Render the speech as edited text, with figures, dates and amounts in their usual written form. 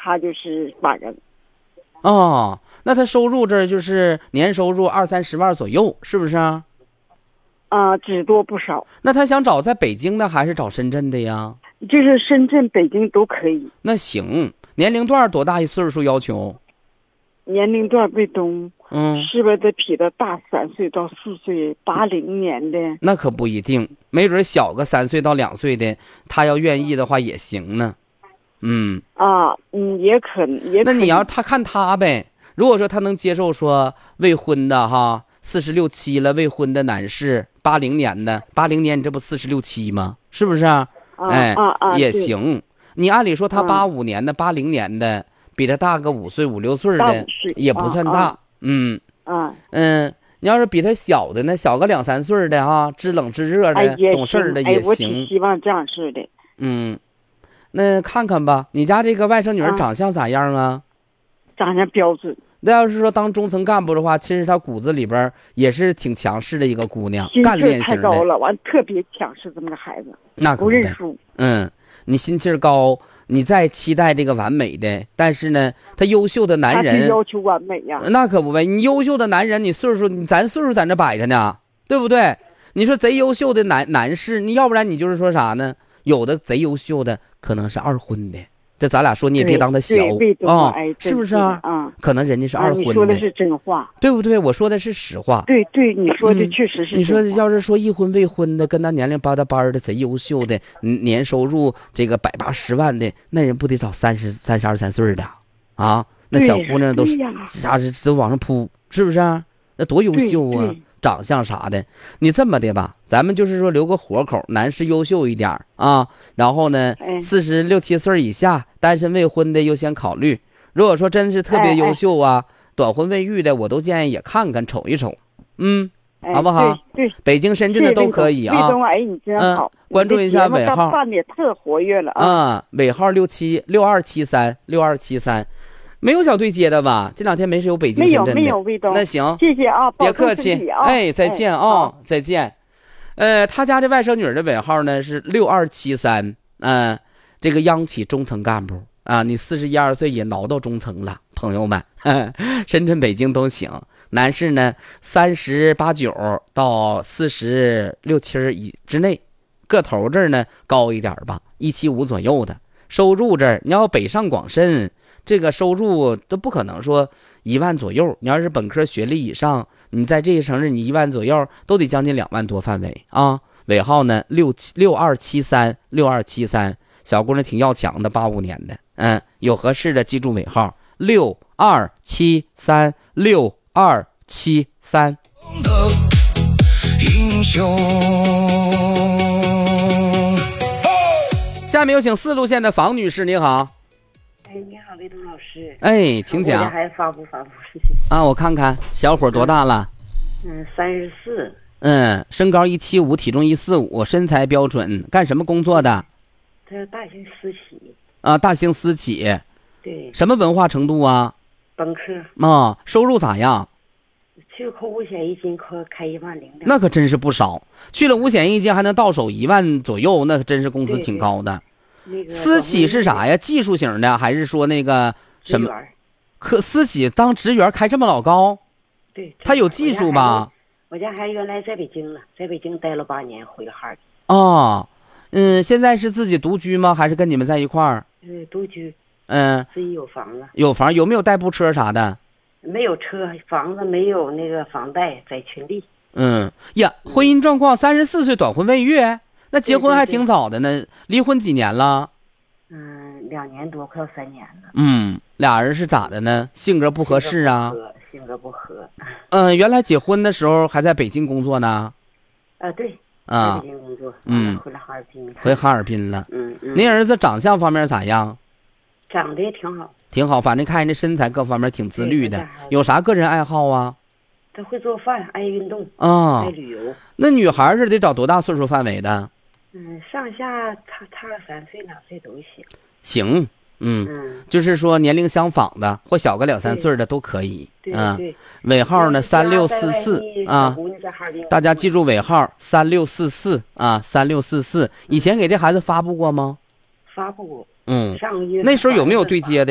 他就是8人。 哦，那他收入这就是年收入20-30万左右，是不是啊？ 只多不少。 那他想找在北京的还是找深圳的呀？ 就是深圳、北京都可以。 那行，年龄段多大一岁数要求？ 年龄段不懂，是不是得比他大3岁到4岁？80年的。 那可不一定，没准小个3岁到2岁的，他要愿意的话也行呢。 也可能，也可能。 那你要他看他呗。如果说他能接受说未婚的哈，46、7了未婚的男士，80年的，80年你这不46、7吗？是不是啊？也行。你按理说他85年的、80年的，比他大个5岁、5、6岁的也不算大。你要是比他小的呢，小个2、3岁的哈，知冷知热的，懂事的也行。 我挺希望这样式的。 那看看吧，你家这个外甥女儿长相咋样啊？ 长相标准。 那要是说当中层干部的话，其实她骨子里边也是挺强势的一个姑娘，干练型的。 心气太高了，完特别强势，这么个孩子。 那可不认输。 你心气儿高，你再期待这个完美的，但是呢，他优秀的男人， 他要求完美呀。 那可不呗，你优秀的男人，咱岁数在那摆着呢，对不对？你说贼优秀的男士，你要不然你就是说啥呢？有的贼优秀的可能是2婚的，这咱俩说你也别当他小是不是啊？可能人家是2婚的。 你说的是真话， 对不对？我说的是实话。 对，你说的确实是。 你说要是说1婚未婚的，跟他年龄巴搭班的，贼优秀的，年收入这个180万的，那人不得找32、3岁的啊？那小姑娘都是都往上扑，是不是啊？那多优秀啊！长相啥的，你这么的吧，咱们就是说留个活口，男士优秀一点啊，然后呢，46、7岁以下单身未婚的优先考虑。如果说真是特别优秀啊，短婚未育的，我都建议也看看瞅一瞅，好不好？ 对， 北京、深圳的都可以啊。 你真好。 关注一下尾号。 办的特活跃了啊。 尾号676273，没有小对接的吧？这2天没谁有北京、深圳的。 没有魏东。 那行， 谢谢啊， 别客气再见啊，再见。他家这外甥女的尾号呢是6273，这个央企中层干部啊，你41、2岁也挠到中层了，朋友们，深圳、北京都行。男士呢38、9到46、7之内，个头这儿呢高一点吧，175左右的。收入这儿你要北上广深。这个收入都不可能说1万左右，你要是本科学历以上，你在这些城市你1万左右都得将近2万多范围啊。尾号呢6273，小姑娘挺要强的，85年的，有合适的记住尾号6273。下面有请4路线的房女士，你好。 你好，魏东老师。 请讲。 我还发布我看看小伙多大了 ？34。 身高175，体重145，身材标准，干什么工作的？ 他是大型私企。 大型私企。 对。 什么文化程度啊？ 本科。 收入咋样？ 去扣五险一金，开1万0的。 那可真是不少，去了五险一金还能到手1万左右，那可真是工资挺高的。私企是啥呀？技术型的还是说那个什么？私企当职员开这么老高？ 对， 他有技术吧？ 我家孩子原来在北京了，在北京待了8年，回了哈尔滨。现在是自己独居吗？还是跟你们在一块儿？ 独居。自己有房了。 有房，有没有代步车啥的？ 没有车，房子没有那个房贷，在群里。 婚姻状况34岁，短婚未育。那结婚还挺早的呢，离婚几年了 ？2年多，快要3年了。 俩人是咋的呢？性格不合适啊？ 性格不合。 原来结婚的时候还在北京工作呢？ 对。在北京工作。回了哈尔滨。 回哈尔滨了。您儿子长相方面咋样？ 长得也挺好。 挺好，反正看人这身材各方面挺自律的。有啥个人爱好啊？ 他会做饭，爱运动爱旅游。 那女孩是得找多大岁数范围的？ 上下差个3岁2岁都行。就是说年龄相仿的或小个2、3岁的都可以。 对。 尾号呢3644啊，大家记住尾号3644啊，3644。以前给这孩子发布过吗？ 发布过。 那时候有没有对接的？